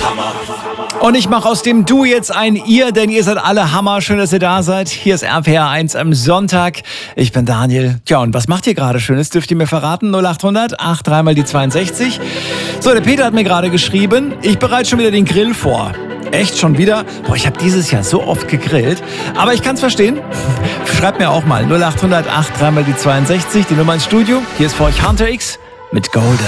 Und ich mache aus dem Du jetzt ein Ihr, denn ihr seid alle Hammer. Schön, dass ihr da seid. Hier ist RPR 1 am Sonntag. Ich bin Daniel. Tja, und was macht ihr gerade Schönes? Dürft ihr mir verraten? 0800 83 mal die 62. So, der Peter hat mir gerade geschrieben, ich bereite schon wieder den Grill vor. Echt schon wieder? Boah, ich habe dieses Jahr so oft gegrillt. Aber ich kann es verstehen. Schreibt mir auch mal 0800 83 mal die 62, die Nummer ins Studio. Hier ist für euch Hunter X mit Golden.